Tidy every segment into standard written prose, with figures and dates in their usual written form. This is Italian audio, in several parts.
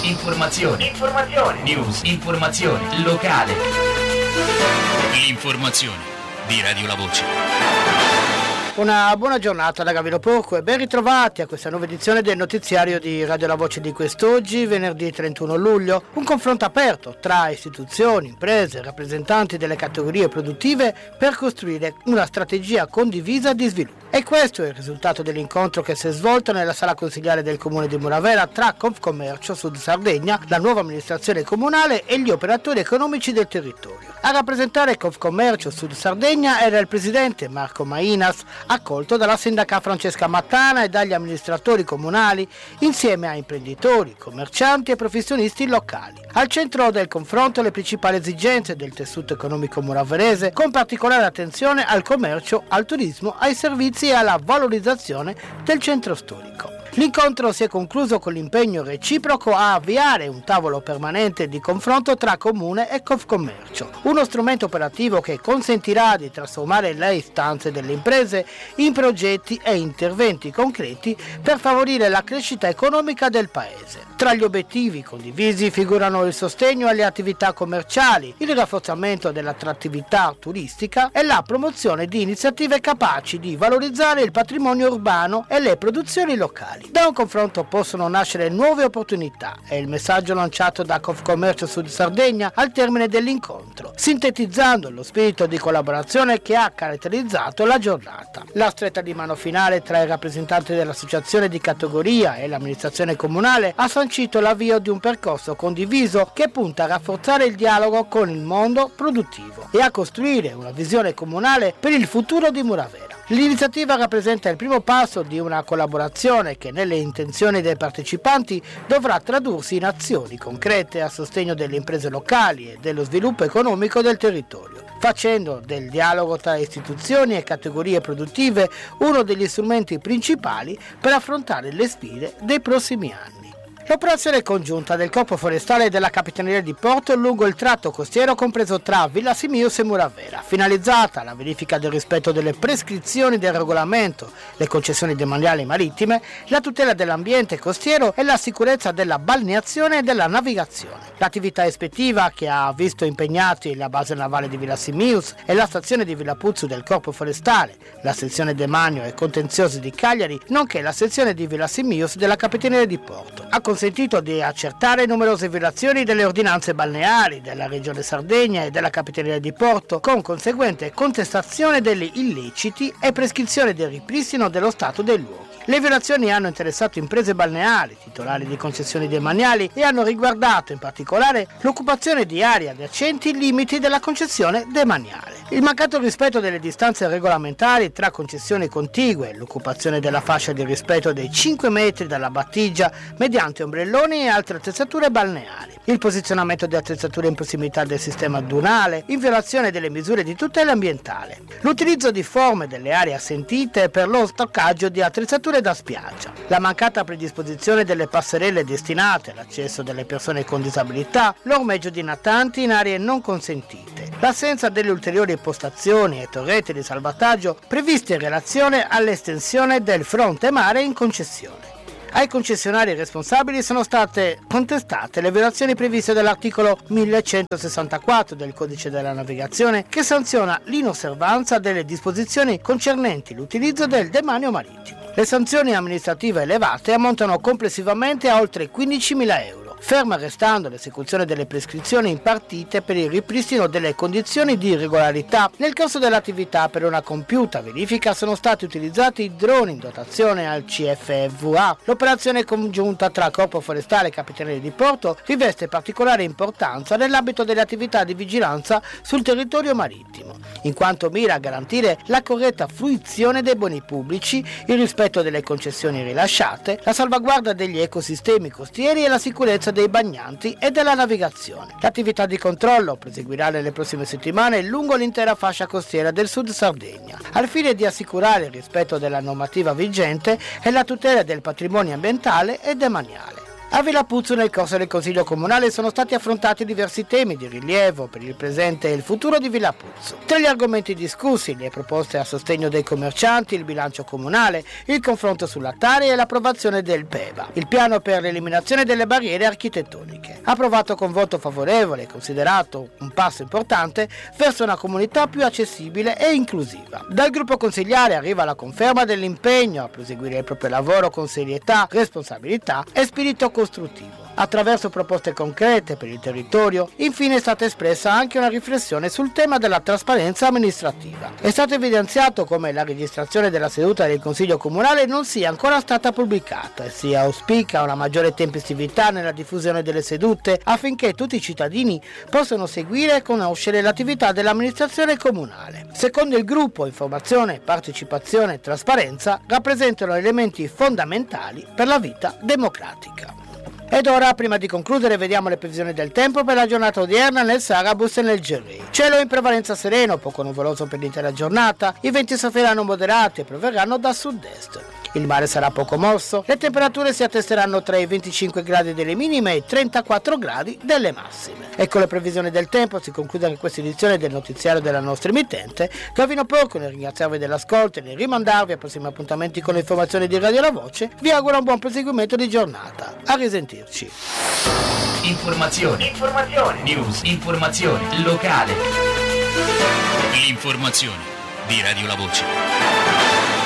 Informazione. News. Informazione locale. L'informazione di Radio La Voce. Una buona giornata da Gavino Porco e ben ritrovati a questa nuova edizione del notiziario di Radio La Voce di quest'oggi, venerdì 31 luglio. Un confronto aperto tra istituzioni, imprese e rappresentanti delle categorie produttive per costruire una strategia condivisa di sviluppo. E questo è il risultato dell'incontro che si è svolto nella sala consigliare del comune di Muravera tra Confcommercio Sud Sardegna, la nuova amministrazione comunale e gli operatori economici del territorio. A rappresentare Confcommercio Sud Sardegna era il presidente Marco Mainas, accolto dalla sindaca Francesca Mattana e dagli amministratori comunali, insieme a imprenditori, commercianti e professionisti locali. Al centro del confronto le principali esigenze del tessuto economico muraverese, con particolare attenzione al commercio, al turismo, ai servizi e alla valorizzazione del centro storico. L'incontro si è concluso con l'impegno reciproco a avviare un tavolo permanente di confronto tra Comune e Confcommercio, uno strumento operativo che consentirà di trasformare le istanze delle imprese in progetti e interventi concreti per favorire la crescita economica del Paese. Tra gli obiettivi condivisi figurano il sostegno alle attività commerciali, il rafforzamento dell'attrattività turistica e la promozione di iniziative capaci di valorizzare il patrimonio urbano e le produzioni locali. Da un confronto possono nascere nuove opportunità, è il messaggio lanciato da Confcommercio Sud Sardegna al termine dell'incontro, sintetizzando lo spirito di collaborazione che ha caratterizzato la giornata. La stretta di mano finale tra i rappresentanti dell'associazione di categoria e l'amministrazione comunale ha sancito l'avvio di un percorso condiviso che punta a rafforzare il dialogo con il mondo produttivo e a costruire una visione comunale per il futuro di Muravera. L'iniziativa rappresenta il primo passo di una collaborazione che nelle intenzioni dei partecipanti dovrà tradursi in azioni concrete a sostegno delle imprese locali e dello sviluppo economico del territorio, facendo del dialogo tra istituzioni e categorie produttive uno degli strumenti principali per affrontare le sfide dei prossimi anni. L'operazione congiunta del Corpo Forestale e della Capitaneria di Porto lungo il tratto costiero compreso tra Villa Simius e Muravera, finalizzata alla verifica del rispetto delle prescrizioni del regolamento, le concessioni demaniali marittime, la tutela dell'ambiente costiero e la sicurezza della balneazione e della navigazione. L'attività ispettiva, che ha visto impegnati la base navale di Villa Simius e la stazione di Villa Puzzu del Corpo Forestale, la sezione Demanio e Contenziosi di Cagliari, nonché la sezione di Villa Simius della Capitaneria di Porto, ha consentito di accertare numerose violazioni delle ordinanze balneari della Regione Sardegna e della Capitaneria di Porto, con conseguente contestazione degli illeciti e prescrizione del ripristino dello stato dei luoghi. Le violazioni hanno interessato imprese balneari, titolari di concessioni demaniali e hanno riguardato in particolare l'occupazione di aree adiacenti ai limiti della concessione demaniale. Il mancato rispetto delle distanze regolamentari tra concessioni contigue, l'occupazione della fascia di rispetto dei 5 metri dalla battigia mediante ombrelloni e altre attrezzature balneari, il posizionamento di attrezzature in prossimità del sistema dunale, in violazione delle misure di tutela ambientale, l'utilizzo di forme delle aree assentite per lo stoccaggio di attrezzature da spiaggia, la mancata predisposizione delle passerelle destinate all'accesso delle persone con disabilità, l'ormeggio di natanti in aree non consentite, l'assenza delle ulteriori postazioni e torrette di salvataggio previste in relazione all'estensione del fronte mare in concessione. Ai concessionari responsabili sono state contestate le violazioni previste dall'articolo 1164 del Codice della Navigazione, che sanziona l'inosservanza delle disposizioni concernenti l'utilizzo del demanio marittimo. Le sanzioni amministrative elevate ammontano complessivamente a oltre 15.000 euro. Ferma restando l'esecuzione delle prescrizioni impartite per il ripristino delle condizioni di regolarità. Nel corso dell'attività per una compiuta verifica sono stati utilizzati droni in dotazione al CFVA. L'operazione congiunta tra Corpo Forestale e Capitaneria di Porto riveste particolare importanza nell'ambito delle attività di vigilanza sul territorio marittimo, in quanto mira a garantire la corretta fruizione dei beni pubblici, il rispetto delle concessioni rilasciate, la salvaguardia degli ecosistemi costieri e la sicurezza dei bagnanti e della navigazione. L'attività di controllo proseguirà nelle prossime settimane lungo l'intera fascia costiera del Sud Sardegna, al fine di assicurare il rispetto della normativa vigente e la tutela del patrimonio ambientale e demaniale. A Villa Puzzu nel corso del Consiglio Comunale sono stati affrontati diversi temi di rilievo per il presente e il futuro di Villa Puzzu. Tra gli argomenti discussi, le proposte a sostegno dei commercianti, il bilancio comunale, il confronto sulla Tari e l'approvazione del PEBA, il piano per l'eliminazione delle barriere architettoniche. Approvato con voto favorevole e considerato un passo importante verso una comunità più accessibile e inclusiva. Dal gruppo consigliare arriva la conferma dell'impegno a proseguire il proprio lavoro con serietà, responsabilità e spirito costruttivo. Attraverso proposte concrete per il territorio, infine è stata espressa anche una riflessione sul tema della trasparenza amministrativa. È stato evidenziato come la registrazione della seduta del Consiglio Comunale non sia ancora stata pubblicata e si auspica una maggiore tempestività nella diffusione delle sedute affinché tutti i cittadini possano seguire e conoscere l'attività dell'amministrazione comunale. Secondo il gruppo, informazione, partecipazione e trasparenza rappresentano elementi fondamentali per la vita democratica. Ed ora, prima di concludere, vediamo le previsioni del tempo per la giornata odierna nel Sarabus e nel Gerei. Cielo in prevalenza sereno, poco nuvoloso per l'intera giornata, i venti soffieranno moderati e proverranno da sud-est. Il mare sarà poco mosso, le temperature si attesteranno tra i 25 gradi delle minime e i 34 gradi delle massime. Ecco le previsioni del tempo, si conclude anche questa edizione del notiziario della nostra emittente. Gavino Porco, nel ringraziarvi dell'ascolto e nel rimandarvi a prossimi appuntamenti con le informazioni di Radio La Voce, vi auguro un buon proseguimento di giornata. A risentirci. Informazione, news, informazione locale. L'informazione di Radio La Voce.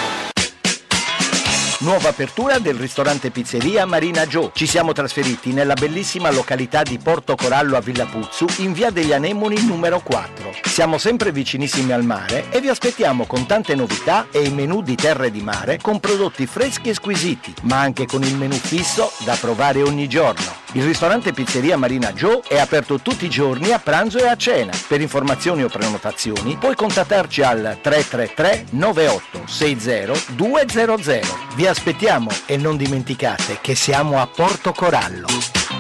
Nuova apertura del ristorante pizzeria Marina Joe. Ci siamo trasferiti nella bellissima località di Porto Corallo a Villa Puzzu in via degli Anemoni numero 4. Siamo sempre vicinissimi al mare e vi aspettiamo con tante novità e i menù di terra e di mare con prodotti freschi e squisiti, ma anche con il menù fisso da provare ogni giorno. Il ristorante pizzeria Marina Joe è aperto tutti i giorni a pranzo e a cena. Per informazioni o prenotazioni puoi contattarci al 333 98 60 200. Vi aspettiamo e non dimenticate che siamo a Porto Corallo.